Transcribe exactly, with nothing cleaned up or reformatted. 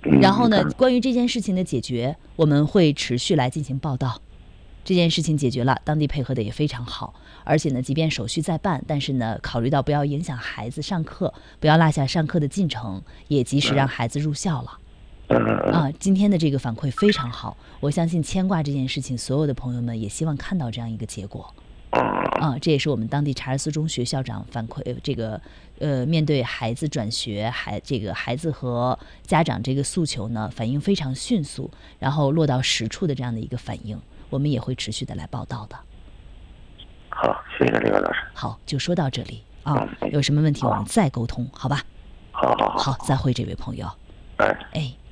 然后呢，关于这件事情的解决，我们会持续来进行报道。这件事情解决了，当地配合的也非常好，而且呢，即便手续在办，但是呢，考虑到不要影响孩子上课，不要落下上课的进程，也及时让孩子入校了。啊，今天的这个反馈非常好，我相信牵挂这件事情，所有的朋友们也希望看到这样一个结果。啊，这也是我们当地查尔斯中学校长反馈，这个呃，面对孩子转学，孩这个孩子和家长这个诉求呢，反应非常迅速，然后落到实处的这样的一个反应，我们也会持续的来报道的。 好，谢谢李老师。 好，就说到这里啊，有什么问题我们再沟通，好吧？ 好好好， 好，再会，这位朋友。 哎哎。